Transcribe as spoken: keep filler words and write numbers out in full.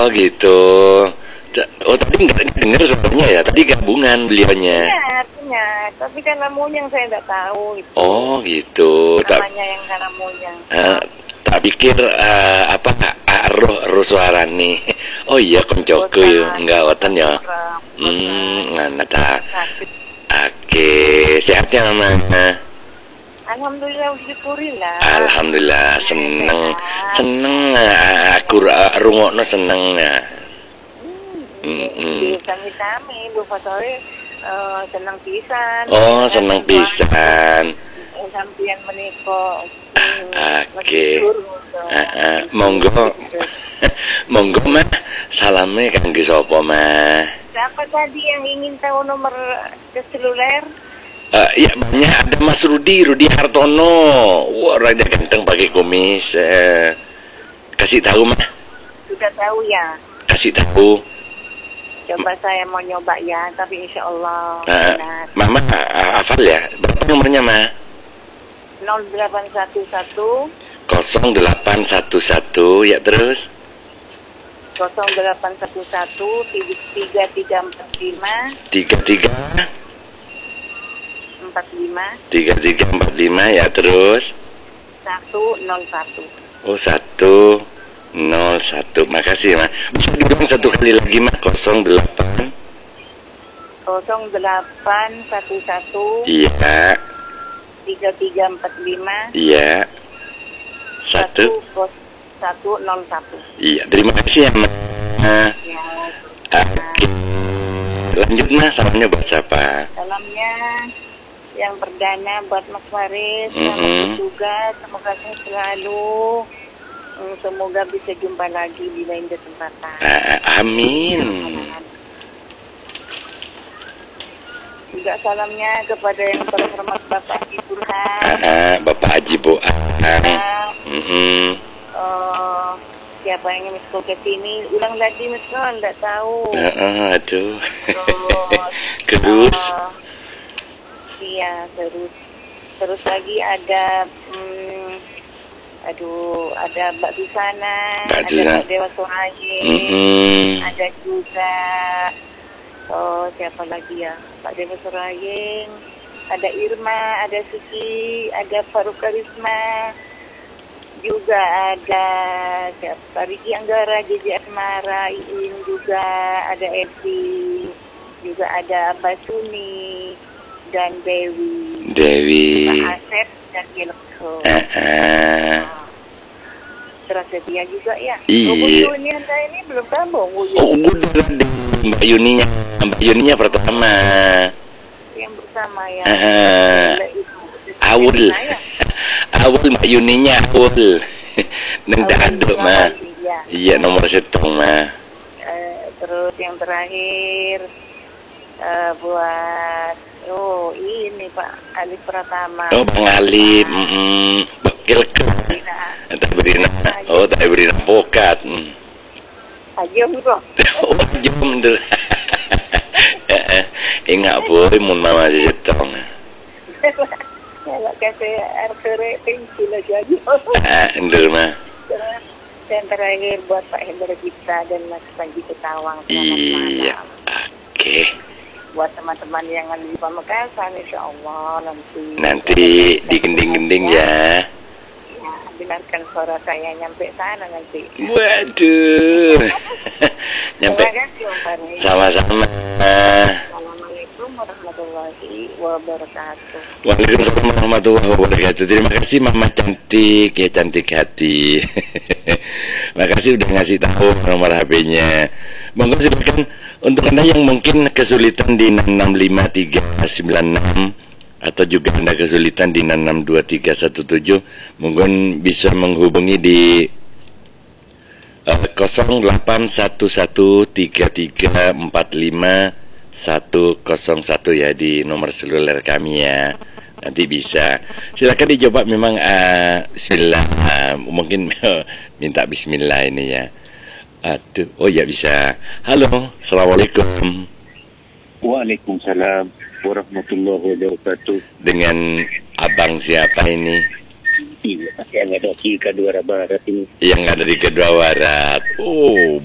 Oh gitu. Oh tadi nggak dengar sebenarnya ya, tadi gabungan beliaunya. Iya, punya, tapi karena Muyang saya nggak tahu. Gitu. Oh gitu. Namanya yang karena Muyang. Uh, tak pikir uh, apa roh roh suara nih. Oh iya koncoku ya, enggak watan ya. Hmm, nggak tak. Oke, sehatnya Mama. Alhamdulillah, syukurillah. Alhamdulillah, seneng, seneng aku rungokno seneng ya. Hmm, kami-kami, Bu Fatore uh, senang pisan. Oh, senang pisan. Sampian meniko. Oke. Monggo, monggo mah. Salamnya kangge sapa mah? Siapa tadi yang ingin tahu nomor ke seluler? Uh, ya banyak, ada Mas Rudi, Rudi Hartono. Wah, raja ganteng pakai kumis. Uh, kasih tahu mah? Sudah tahu ya. Kasih tahu. Coba saya mau nyoba ya, tapi insya Allah. Uh, Mama uh, hafal ya. Berapa nomornya mah? nol delapan satu satu nol delapan satu satu ya terus. nol delapan satu satu tiga tiga empat lima tiga tiga empat lima tiga tiga empat lima ya terus satu nol satu. Oh satu nol satu. Makasih mah. Bisa diulang satu kali lagi mah. nol delapan nol delapan satu satu iya tiga tiga empat lima iya satu satu nol satu. Iya, terima kasih ya mah. Nah, ya, oke. Lanjut mah, salamnya buat siapa? Salamnya yang perdana buat Mas Faris, mm -hmm. juga semoga saya selalu, semoga bisa jumpa lagi di lain kesempatan. Uh, amin. Juga salamnya kepada yang terhormat Bapak Haji Burhan, uh, uh, Bapak Haji Burhan. Uh, uh, uh, siapa yang misko ke sini, ulang lagi misko, enggak tahu. Uh, uh, aduh. Terus. Terus. Uh, Iya, terus terus lagi ada hmm, aduh, ada Mbak Susana, Mbak ada Susana. Mbak Dewa Sohaye, mm -hmm. ada juga oh siapa lagi ya, Mbak Dewa Sohaye, ada Irma, ada Suci, ada Faruk Karisma, juga ada siapa, Riki Anggara, Gigi Asmara, Iin juga, ada Edi, juga ada Basuni dan Dewi, Dewi, Pak Asep dan Gilko. Uh, uh. Prasetya juga ya. Iya. Oh, Bu Yuni anda ini belum gabung. Oh, udah Mbak Yuninya, Mbak Yuninya pertama. Yang bersama ya. Uh, awal, ya? awal Mbak Yuninya awal. Nggak ada mah. Iya. Iya nomor satu mah. Uh, terus yang terakhir uh, buat oh ini Pak Alif Pratama. Oh Bang Alif, mm -mm. Bakil ke. Tak beri nama. Oh tak beri nama pokat. Mm. Ajam kok. Oh ajam bener. Ingat boleh mun mama si setong. Kalau kata artere pensil aja. Ah, bener mah. Dan terakhir buat Pak Hendra Gipta dan Mas Panji Ketawang. Iya. Oke. Okay. Buat teman-teman yang ada di Pamekasan, insya Allah nanti nanti digending-gending ya. Ya, dengarkan suara saya nyampe sana nanti. Waduh. Nyampe. Terima kasih Om Fahri. Sama-sama. Assalamualaikum warahmatullahi wabarakatuh. Waalaikumsalam warahmatullahi wabarakatuh. Terima kasih Mama cantik, ya cantik hati. Makasih udah ngasih tahu nomor H P-nya. Monggo silakan untuk Anda yang mungkin kesulitan di enam enam lima tiga sembilan enam atau juga Anda kesulitan di enam enam dua tiga satu tujuh, mungkin bisa menghubungi di uh, nol delapan satu satu tiga tiga empat lima satu nol satu ya di nomor seluler kami ya. Nanti bisa silakan dicoba memang uh, bismillah uh, mungkin minta bismillah ini ya. Aduh, oh ya bisa. Halo, assalamualaikum. Waalaikumsalam warahmatullahi wabarakatuh. Dengan abang siapa ini? Iya, yang ada di Kedua Barat ini. Yang ada di Kedua Barat. Oh.